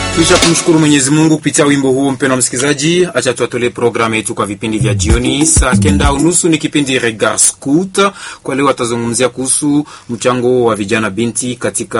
Kisha kumshukuru Mwenyezi Mungu kupitia wimbo huo, mpendwa msikilizaji, acha tuatolee programu yetu kwa vipindi vya jioni. Saa 9:30 ni kipindi Regard Scout. Kwa leo atazungumzia kuhusu mchango wa vijana binti katika